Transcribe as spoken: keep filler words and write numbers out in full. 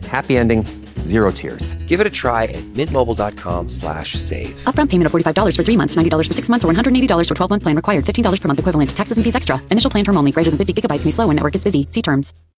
Happy ending, zero tears. Give it a try at mintmobile.com slash save. Upfront payment of forty-five dollars for three months, ninety dollars for six months, or one hundred eighty dollars for twelve-month plan required. fifteen dollars per month equivalent. Taxes and fees extra. Initial plan term only. Greater than fifty gigabytes may slow when network is busy. See terms.